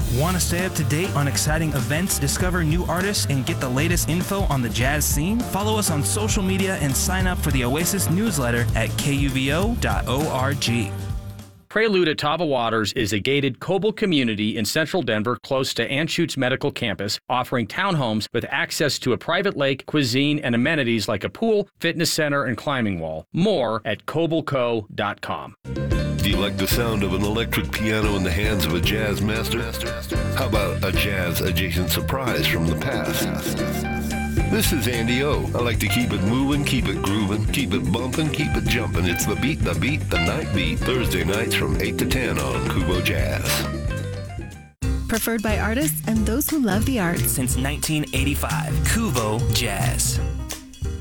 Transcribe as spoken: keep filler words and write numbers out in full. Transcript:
Want to stay up to date on exciting events, discover new artists, and get the latest info on the jazz scene? Follow us on social media and sign up for the Oasis newsletter at K U V O dot org. Prelude at Tava Waters is a gated Coble community in central Denver close to Anschutz Medical Campus, offering townhomes with access to a private lake, cuisine, and amenities like a pool, fitness center, and climbing wall. More at coble co dot com. Do you like the sound of an electric piano in the hands of a jazz master? How about a jazz-adjacent surprise from the past? This is Andy O. I like to keep it moving, keep it grooving, keep it bumping, keep it jumping. It's the beat, the beat, the night beat. Thursday nights from eight to ten on Kubo Jazz. Preferred by artists and those who love the arts. Since nineteen eighty-five, Kubo Jazz.